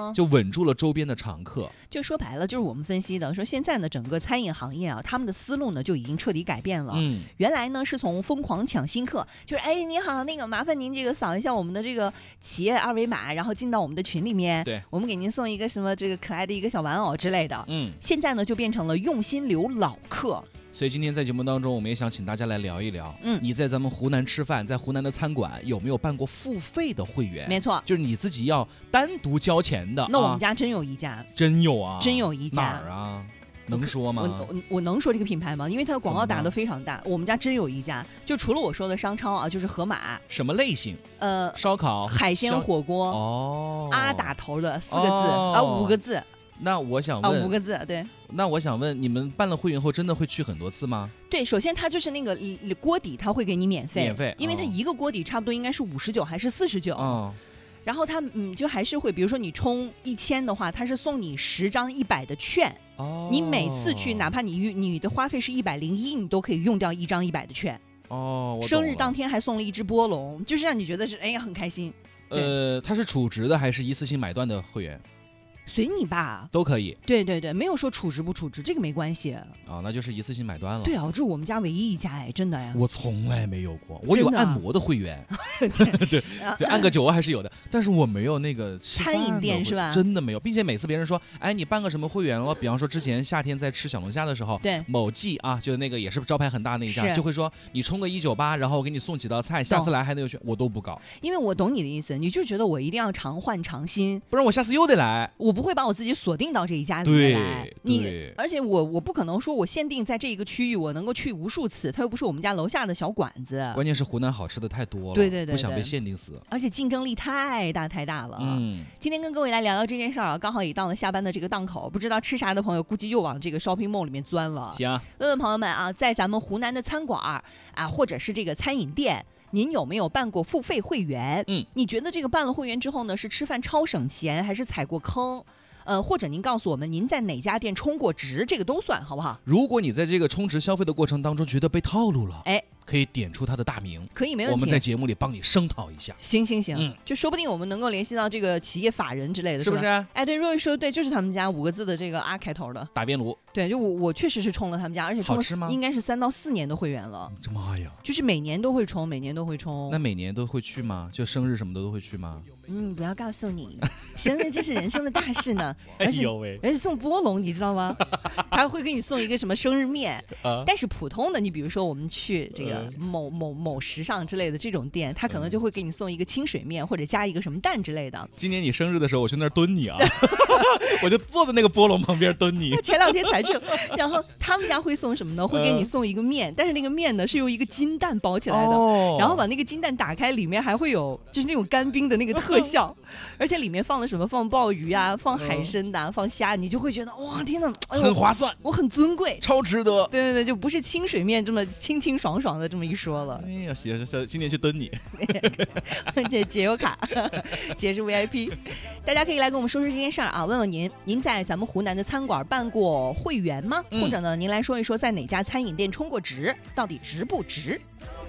就稳住了周边的常客。 就说白了，就是我们分析的，说现在呢，整个餐饮行业啊，他们的思路呢就已经彻底改变了。原来呢是从疯狂抢新客，就是哎你好，那个麻烦您这个扫一下我们的这个企业二维码，然后进到我们的群里面， 对， 我们给您送一个什么这个可爱的一个小玩偶之类的。现在呢就变成了用心留老客。 所以今天在节目当中，我们也想请大家来聊一聊，你在咱们湖南吃饭，在湖南的餐馆有没有办过付费的会员？ 没错， 就是你自己要单独交钱的。 那我们家真有一家， 真有啊， 真有一家。 哪儿啊？能说吗？ 我能说这个品牌吗？因为它的广告打得非常大。我们家真有一家，就除了我说的商超啊，就是盒马。 什么类型？烧烤、 海鲜火锅。 哦， 啊打头的4个字啊5个字。 那我想问 5个字，对。 那我想问，你们办了会员后，真的会去很多次吗？ 对，首先它就是那个锅底，它会给你免费，因为它一个锅底差不多应该是59还是49。然后它就还是会，比如说你充1000的话，它是送你10张100的券。你每次去，哪怕你的花费是101，你都可以用掉1张100的券。生日当天还送了一只波龙，就是让你觉得是哎呀很开心。 它是储值的还是一次性买断的会员？ 随你吧， 都可以。 对对对，没有说储值不储值，这个没关系。 那就是一次性买断了。 对啊，这是我们家唯一一家哎，真的呀。 我从来没有过，我有按摩的会员，就按个9还是有的，但是我没有那个餐饮店是吧？ 真的没有，并且每次别人说，哎，你办个什么会员了？比方说之前夏天在吃小龙虾的时候， 对， 某记啊，就那个也是招牌很大那一家，就会说你充个198，然后我给你送几道菜，下次来还能有选，我都不搞， 因为我懂你的意思，你就觉得我一定要常换常新， 不然我下次又得来， 我不会把我自己锁定到这一家里面来。而且我不可能说我限定在这一个区域，我能够去无数次，它又不是我们家楼下的小馆子。 关键是湖南好吃的太多了， 对对对， 不想被限定死， 而且竞争力太大了。今天跟各位来聊聊这件事儿啊，刚好也到了下班的这个档口，不知道吃啥的朋友估计又往这个 shopping mall 里面钻了。 行， 问问朋友们啊，在咱们湖南的餐馆啊，或者是这个餐饮店，您有没有办过付费会员？你觉得这个办了会员之后呢，是吃饭超省钱，还是踩过坑？或者您告诉我们您在哪家店充过值，这个都算好不好？ 如果你在这个充值消费的过程当中觉得被套路了，可以点出他的大名， 可以，没问题。 我们在节目里帮你声讨一下。 行，就说不定我们能够联系到这个企业法人之类的， 是不是？ 哎，对，若说对，就是他们家5个字的这个啊开头的打边炉。 对，就我确实是充了他们家，而且充了应该是3到4年的会员了。 这妈呀！ 就是每年都会充。 那每年都会去吗？就生日什么的都会去吗？ 不要告诉你，生日这是人生的大事呢。 哎呦喂！ 而且送波龙，你知道吗？他会给你送一个什么生日面但是普通的，你比如说我们去这个某时尚之类的这种店，他可能就会给你送一个清水面，或者加一个什么蛋之类的。 今年你生日的时候，我去那儿蹲你啊，我就坐在那个波龙旁边蹲你。 前2天才去，然后他们家会送什么呢？会给你送一个面，但是那个面呢是用一个金蛋包起来的，然后把那个金蛋打开，里面还会有就是那种干冰的那个特效，而且里面放了什么？放鲍鱼啊，放海参的，放虾，你就会觉得哇，天哪， 很划算， 我很尊贵， 超值得。 对，就不是清水面这么清清爽爽的这么一说了。 哎呀，行，今年去蹲你， 姐有卡，姐是 VIP， 大家可以来跟我们说说这件事儿啊，问问您在咱们湖南的餐馆办过会员吗？或者呢，您来说一说在哪家餐饮店充过值，到底值不值？